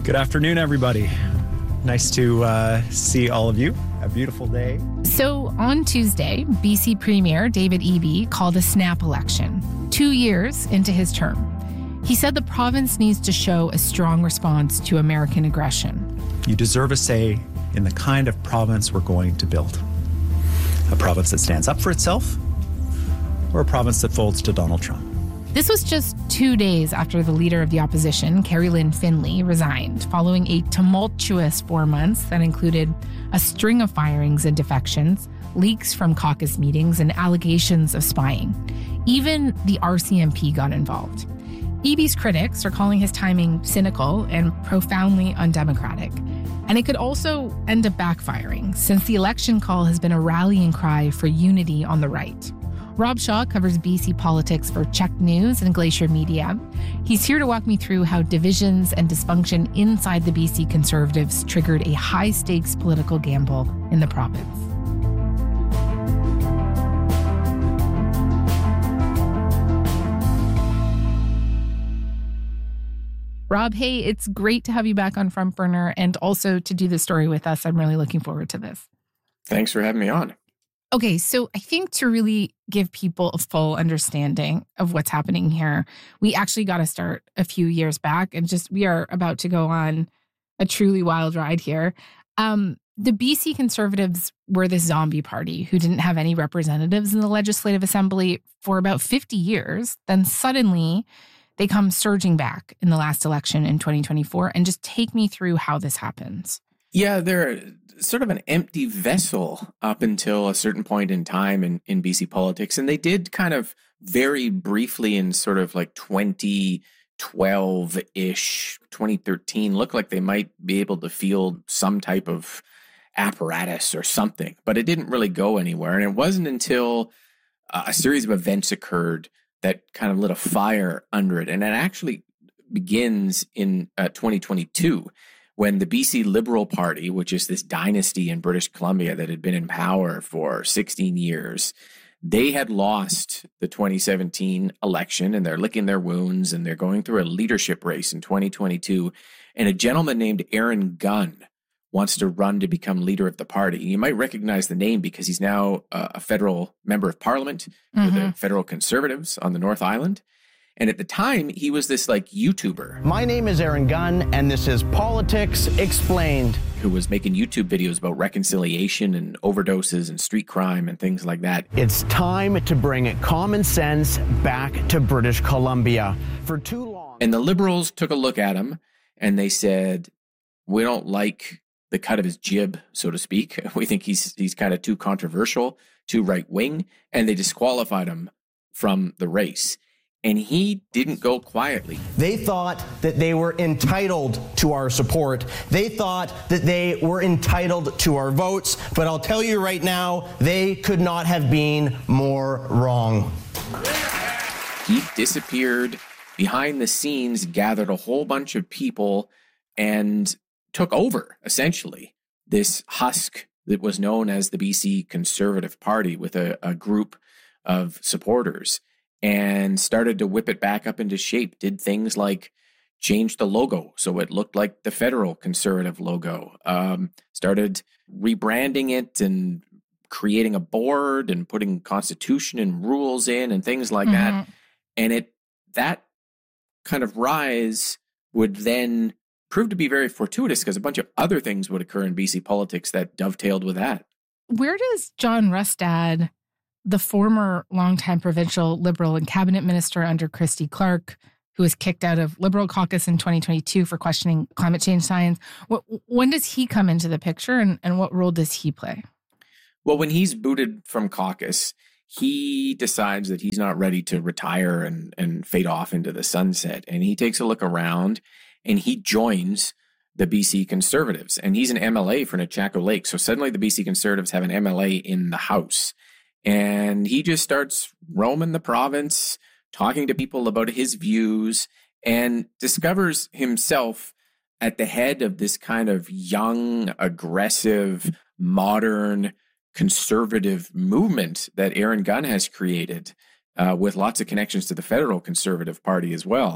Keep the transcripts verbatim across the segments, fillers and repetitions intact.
Good afternoon, everybody. Nice to uh, see all of you. A beautiful day. So on Tuesday, B C Premier David Eby called a snap election, two years into his term. He said the province needs to show a strong response to American aggression. You deserve a say in the kind of province we're going to build. A province that stands up for itself, or a province that folds to Donald Trump. This was just two days after the leader of the opposition, Carrie Lynn Finley, resigned, following a tumultuous four months that included a string of firings and defections, leaks from caucus meetings, and allegations of spying. Even the R C M P got involved. Eby's critics are calling his timing cynical and profoundly undemocratic. And it could also end up backfiring, since the election call has been a rallying cry for unity on the right. Rob Shaw covers B C politics for Check News and Glacier Media. He's here to walk me through how divisions and dysfunction inside the B C Conservatives triggered a high-stakes political gamble in the province. Rob, hey, it's great to have you back on Front Burner and also to do this story with us. I'm really looking forward to this. Thanks for having me on. Okay, so I think to really give people a full understanding of what's happening here, we actually got to start a few years back and just we are about to go on a truly wild ride here. Um, the B C Conservatives were this zombie party who didn't have any representatives in the Legislative Assembly for about fifty years. Then suddenly they come surging back in the last election in twenty twenty-four, and just take me through how this happens. Yeah, they're sort of an empty vessel up until a certain point in time in, in B C politics. And they did kind of very briefly in sort of like twenty twelve-ish, twenty thirteen, look like they might be able to field some type of apparatus or something. But it didn't really go anywhere. And it wasn't until uh, a series of events occurred that kind of lit a fire under it. And it actually begins in uh, twenty twenty-two, when the B C Liberal Party, which is this dynasty in British Columbia that had been in power for sixteen years, they had lost the twenty seventeen election and they're licking their wounds and they're going through a leadership race in twenty twenty-two. And a gentleman named Aaron Gunn wants to run to become leader of the party. You might recognize the name because he's now a federal member of parliament mm-hmm. for the federal Conservatives on the North Island. And at the time, he was this like YouTuber. My name is Aaron Gunn, and this is Politics Explained. Who was making YouTube videos about reconciliation and overdoses and street crime and things like that. It's time to bring common sense back to British Columbia. For too long. And the Liberals took a look at him and they said, we don't like the cut of his jib, so to speak. We think he's he's kind of too controversial, too right-wing, and they disqualified him from the race. And he didn't go quietly. They thought that they were entitled to our support. They thought that they were entitled to our votes. But I'll tell you right now, they could not have been more wrong. He disappeared behind the scenes, gathered a whole bunch of people, and took over, essentially, this husk that was known as the B C Conservative Party with a, a group of supporters, and started to whip it back up into shape, did things like change the logo so it looked like the federal Conservative logo, um, started rebranding it and creating a board and putting constitution and rules in and things like mm-hmm. that. And it that kind of rise would then prove to be very fortuitous because a bunch of other things would occur in B C politics that dovetailed with that. Where does John Rustad, the former longtime provincial Liberal and cabinet minister under Christy Clark, who was kicked out of Liberal caucus in twenty twenty-two for questioning climate change science, what, when does he come into the picture and, and what role does he play? Well, when he's booted from caucus, he decides that he's not ready to retire and, and fade off into the sunset. And he takes a look around and he joins the B C Conservatives. And he's an M L A for Nechako Lake. So suddenly the B C Conservatives have an M L A in the House. And he just starts roaming the province, talking to people about his views, and discovers himself at the head of this kind of young, aggressive, modern, conservative movement that Aaron Gunn has created uh, with lots of connections to the federal Conservative Party as well.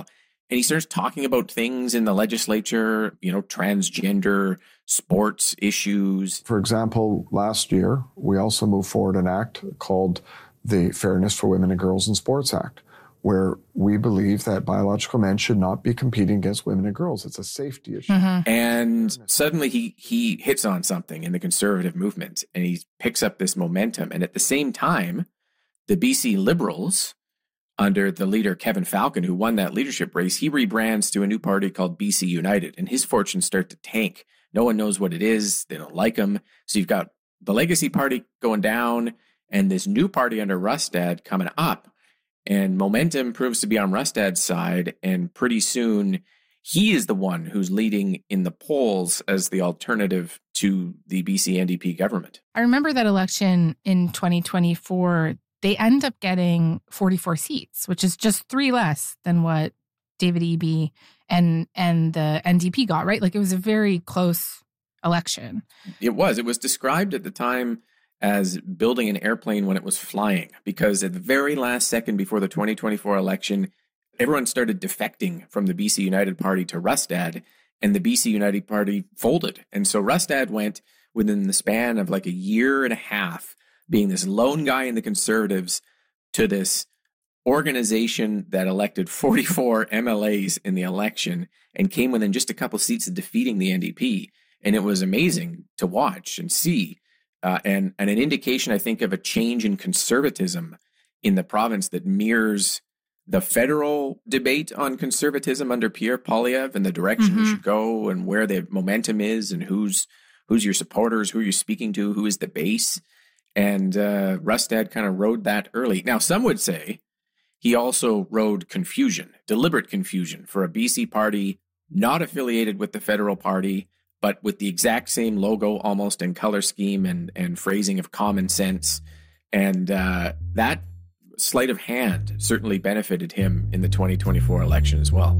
And he starts talking about things in the legislature, you know, transgender, sports issues. For example, last year, we also moved forward an act called the Fairness for Women and Girls in Sports Act, where we believe that biological men should not be competing against women and girls. It's a safety issue. Mm-hmm. And suddenly he he hits on something in the conservative movement, and he picks up this momentum. And at the same time, the B C Liberals, under the leader Kevin Falcon, who won that leadership race, he rebrands to a new party called B C United, and his fortunes start to tank. No one knows what it is. They don't like him. So you've got the Legacy Party going down and this new party under Rustad coming up. And momentum proves to be on Rustad's side, and pretty soon he is the one who's leading in the polls as the alternative to the B C N D P government. I remember that election in twenty twenty-four. They end up getting forty-four seats, which is just three less than what David Eby and and the N D P got, right? Like, it was a very close election. It was. It was described at the time as building an airplane when it was flying, because at the very last second before the twenty twenty-four election, everyone started defecting from the B C United Party to Rustad, and the B C United Party folded. And so Rustad went within the span of like a year and a half, being this lone guy in the Conservatives, to this organization that elected forty-four M L As in the election and came within just a couple seats of defeating the N D P. And it was amazing to watch and see, uh, and, and an indication, I think, of a change in conservatism in the province that mirrors the federal debate on conservatism under Pierre Poilievre and the direction mm-hmm. we should go and where the momentum is and who's who's your supporters, who you're speaking to, who is the base. And uh, Rustad kind of rode that early. Now, some would say he also rode confusion, deliberate confusion for a B C party not affiliated with the federal party, but with the exact same logo almost and color scheme and, and phrasing of common sense. And uh, that sleight of hand certainly benefited him in the twenty twenty-four election as well.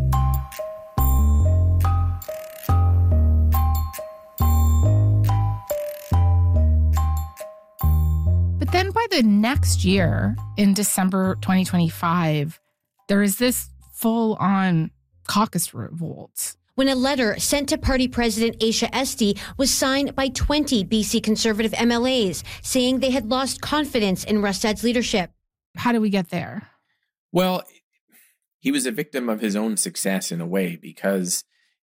But then by the next year, in December twenty twenty-five, there is this full-on caucus revolt. When a letter sent to party president Aisha Esty was signed by twenty B C Conservative M L As, saying they had lost confidence in Rustad's leadership. How do we get there? Well, he was a victim of his own success in a way, because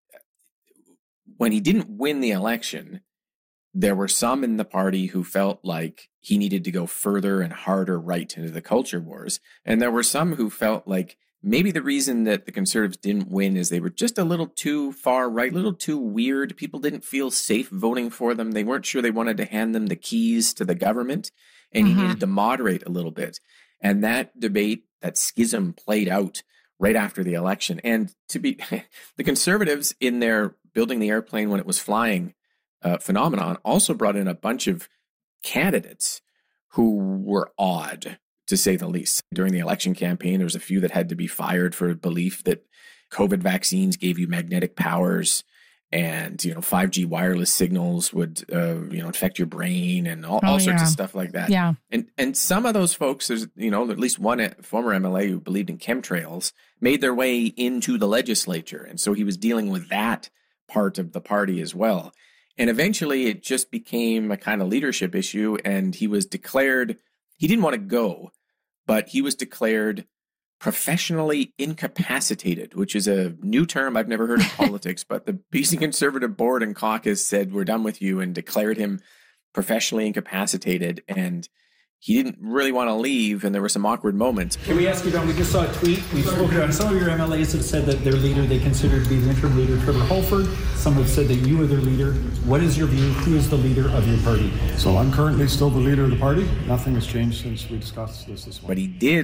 when he didn't win the election, there were some in the party who felt like he needed to go further and harder right into the culture wars. And there were some who felt like maybe the reason that the Conservatives didn't win is they were just a little too far right, a little too weird. People didn't feel safe voting for them. They weren't sure they wanted to hand them the keys to the government, and mm-hmm. he needed to moderate a little bit. And that debate, that schism played out right after the election. And to be the Conservatives, in their building the airplane when it was flying uh, phenomenon, also brought in a bunch of candidates who were odd, to say the least. During the election campaign, there was a few that had to be fired for belief that COVID vaccines gave you magnetic powers, and, you know, five G wireless signals would, uh, you know, affect your brain, and all, oh, all sorts yeah. of stuff like that. Yeah. And and some of those folks, there's, you know, at least one former M L A who believed in chemtrails, made their way into the legislature. And so he was dealing with that part of the party as well. And eventually it just became a kind of leadership issue, and he was declared, he didn't want to go, but he was declared professionally incapacitated, which is a new term I've never heard in politics, but the B C Conservative Board and Caucus said, we're done with you, and declared him professionally incapacitated. And he didn't really want to leave, and there were some awkward moments. Can we ask you, Don, we just saw a tweet. We've spoken about some of your M L As have said that their leader they consider to be the interim leader, Trevor Holford. Some have said that you are their leader. What is your view? Who is the leader of your party? So I'm currently still the leader of the party. Nothing has changed since we discussed this this morning. But he did